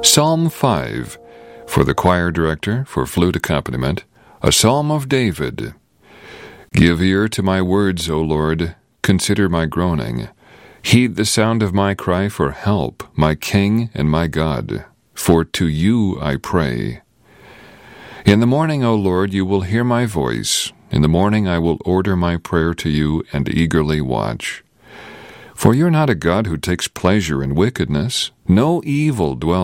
Psalm 5, for the choir director, for flute accompaniment, a psalm of David. Give ear to my words, O Lord, consider my groaning. Heed the sound of my cry for help, my King and my God, for to you I pray. In the morning, O Lord, you will hear my voice. In the morning I will order my prayer to you and eagerly watch. For you're not a God who takes pleasure in wickedness. No evil dwells